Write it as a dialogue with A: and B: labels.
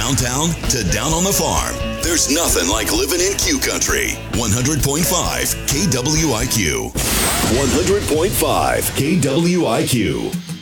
A: downtown to down on the farm, there's nothing like living in Q Country. 100.5 KWIQ. 100.5 KWIQ.